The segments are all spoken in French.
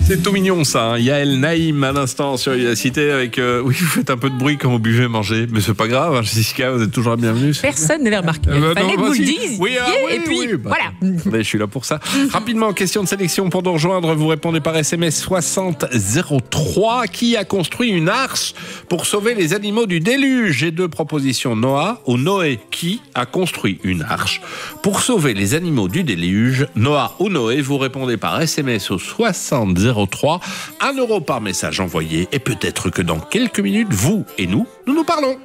C'est tout mignon ça, hein. Yael Naïm à l'instant sur la cité avec... oui, vous faites un peu de bruit quand vous buvez et mangez, mais c'est pas grave, hein, Jessica, vous êtes toujours la bienvenue. Personne ne l'a remarqué. Il fallait que vous le disiez. Oui, et puis, voilà. Je suis là pour ça. Rapidement, question de sélection pour nous rejoindre. Vous répondez par SMS 6003. Qui a construit une arche pour sauver les animaux du déluge? J'ai deux propositions, Noah ou Noé. Qui a construit une arche pour sauver les animaux du déluge? Noah ou Noé, vous répondez par SMS au 6003. 1 € par message envoyé. Et peut-être que dans quelques minutes, vous et nous nous parlons.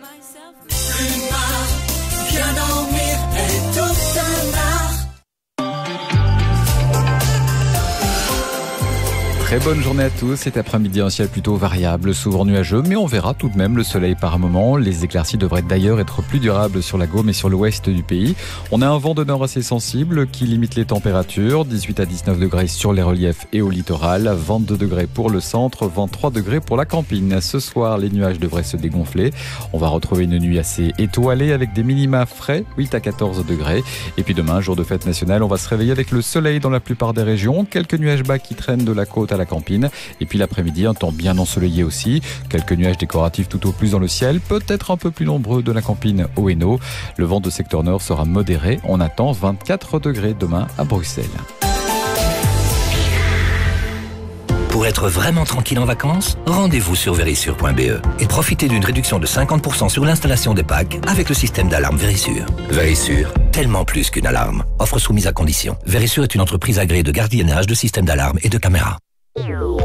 Très bonne journée à tous. Cet après-midi, un ciel plutôt variable, souvent nuageux, mais on verra tout de même le soleil par moment. Les éclaircies devraient d'ailleurs être plus durables sur la Gaume et sur l'ouest du pays. On a un vent de nord assez sensible qui limite les températures. 18 à 19 degrés sur les reliefs et au littoral. 22 degrés pour le centre, 23 degrés pour la campine. Ce soir, les nuages devraient se dégonfler. On va retrouver une nuit assez étoilée avec des minima frais, 8 à 14 degrés. Et puis demain, jour de fête nationale, on va se réveiller avec le soleil dans la plupart des régions. Quelques nuages bas qui traînent de la côte à la campine. Et puis l'après-midi, un temps bien ensoleillé aussi. Quelques nuages décoratifs tout au plus dans le ciel, peut-être un peu plus nombreux de la campine au Hainaut. Le vent de secteur nord sera modéré. On attend 24 degrés demain à Bruxelles. Pour être vraiment tranquille en vacances, rendez-vous sur Verisure.be et profitez d'une réduction de 50% sur l'installation des packs avec le système d'alarme Verisure. Verisure, tellement plus qu'une alarme. Offre soumise à condition. Verisure est une entreprise agréée de gardiennage de systèmes d'alarme et de caméras.